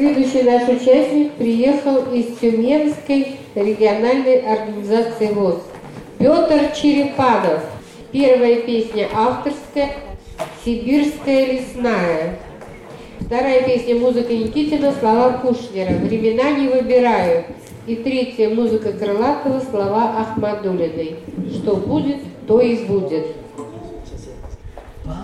Следующий наш участник приехал из Тюменской региональной организации ВОС. Петр Черепанов. Первая песня авторская «Сибирская лесная». Вторая песня музыка Никитина, слова Кушнера «Времена не выбираю». И третья музыка Крылатова, слова Ахмадуллиной «Что будет, то и будет».